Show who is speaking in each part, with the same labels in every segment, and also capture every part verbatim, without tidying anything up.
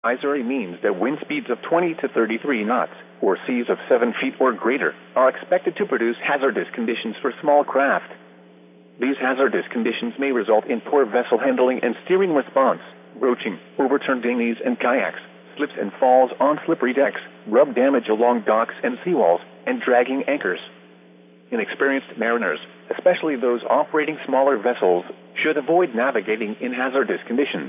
Speaker 1: Advisory means that wind speeds of twenty to thirty-three knots, or seas of seven feet or greater, are expected to produce hazardous conditions for small craft. These hazardous conditions may result in poor vessel handling and steering response, broaching, overturned dinghies and kayaks, slips and falls on slippery decks, rub damage along docks and seawalls, and dragging anchors. Inexperienced mariners, especially those operating smaller vessels, should avoid navigating in hazardous conditions.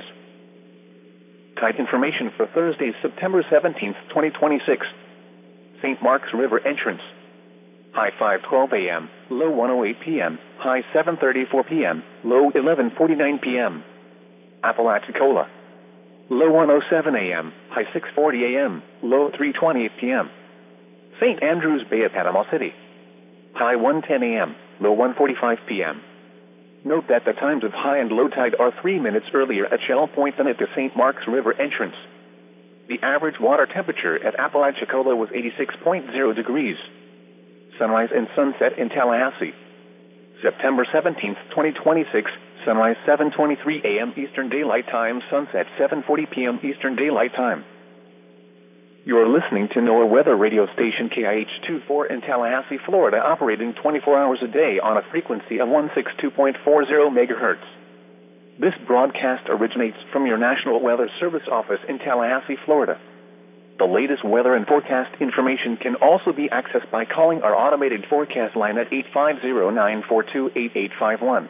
Speaker 1: Tide information for Thursday, September seventeenth, twenty twenty-six. Saint Mark's River entrance. High five twelve a m, low one oh eight p m, high seven thirty-four p m, low eleven forty-nine p m Apalachicola. Low one oh seven a m, high six forty a m, low three twenty p m Saint Andrews Bay at Panama City. High one ten a m, low one forty-five p m Note that the times of high and low tide are three minutes earlier at Shell Point than at the Saint Mark's River entrance. The average water temperature at Apalachicola was eighty-six point zero degrees. Sunrise and sunset in Tallahassee. September seventeenth, twenty twenty-six, sunrise seven twenty-three a m Eastern Daylight Time, sunset seven forty p m Eastern Daylight Time. You're listening to NOAA Weather Radio Station K I H twenty-four in Tallahassee, Florida, operating twenty-four hours a day on a frequency of one sixty-two point four zero megahertz. This broadcast originates from your National Weather Service office in Tallahassee, Florida. The latest weather and forecast information can also be accessed by calling our automated forecast line at eight five zero, nine four two, eight eight five one.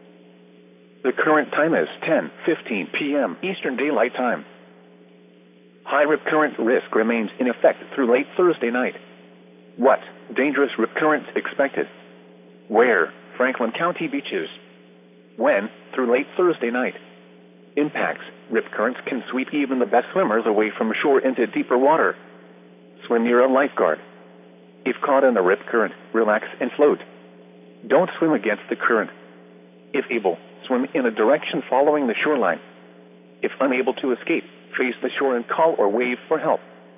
Speaker 1: The current time is ten fifteen p m Eastern Daylight Time. High rip current risk remains in effect through late Thursday night. What? Dangerous rip currents expected. Where? Franklin County beaches. When? Through late Thursday night. Impacts. Rip currents can sweep even the best swimmers away from shore into deeper water. Swim near a lifeguard. If caught in a rip current, relax and float. Don't swim against the current. If able, swim in a direction following the shoreline. If unable to escape, face the shore and call or wave for help.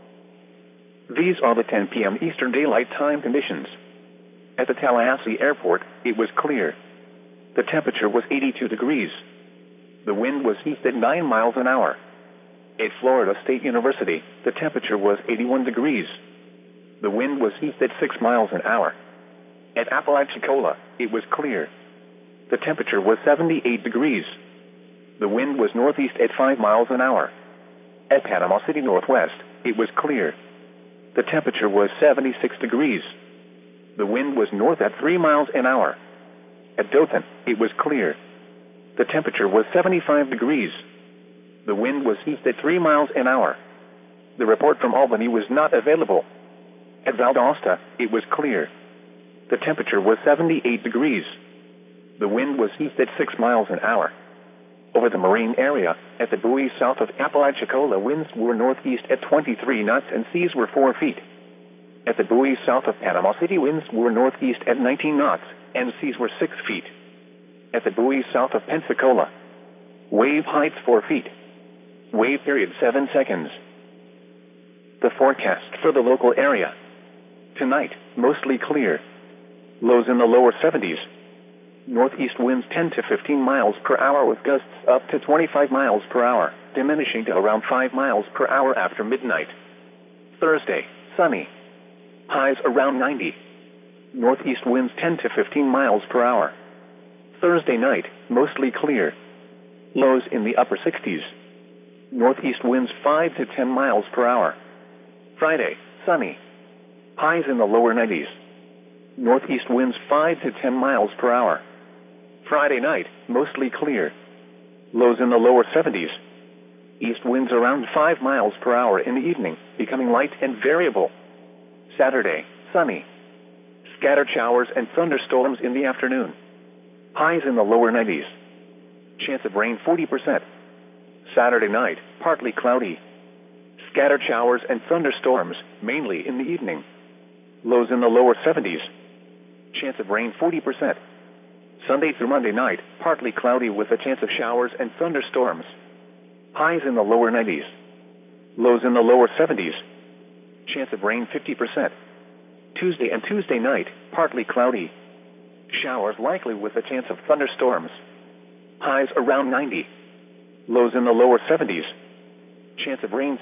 Speaker 1: These are the ten p m Eastern Daylight Time conditions. At the Tallahassee Airport, it was clear. The temperature was eighty-two degrees. The wind was east at nine miles an hour. At Florida State University, the temperature was eighty-one degrees. The wind was east at six miles an hour. At Apalachicola, it was clear. The temperature was seventy-eight degrees. The wind was northeast at five miles an hour. At Panama City Northwest, it was clear. The temperature was seventy-six degrees. The wind was north at three miles an hour. At Dothan, it was clear. The temperature was seventy-five degrees. The wind was east at three miles an hour. The report from Albany was not available. At Valdosta, it was clear. The temperature was seventy-eight degrees. The wind was east at six miles an hour. Over the marine area, at the buoy south of Apalachicola, winds were northeast at twenty-three knots and seas were four feet. At the buoy south of Panama City, winds were northeast at nineteen knots and seas were six feet. At the buoy south of Pensacola, wave heights four feet. Wave period seven seconds. The forecast for the local area. Tonight, mostly clear. Lows in the lower seventies. Northeast winds ten to fifteen miles per hour with gusts up to twenty-five miles per hour, diminishing to around five miles per hour after midnight. Thursday, sunny. Highs around ninety. Northeast winds ten to fifteen miles per hour. Thursday night, mostly clear. Lows in the upper sixties. Northeast winds five to ten miles per hour. Friday, sunny. Highs in the lower nineties. Northeast winds five to ten miles per hour. Friday night, mostly clear. Lows in the lower seventies. East winds around five miles per hour in the evening, becoming light and variable. Saturday, sunny. Scattered showers and thunderstorms in the afternoon. Highs in the lower nineties. Chance of rain forty percent. Saturday night, partly cloudy. Scattered showers and thunderstorms, mainly in the evening. Lows in the lower seventies. Chance of rain forty percent. Sunday through Monday night, partly cloudy with a chance of showers and thunderstorms. Highs in the lower nineties. Lows in the lower seventies. Chance of rain fifty percent. Tuesday and Tuesday night, partly cloudy. Showers likely with a chance of thunderstorms. Highs around ninety. Lows in the lower seventies. Chance of rain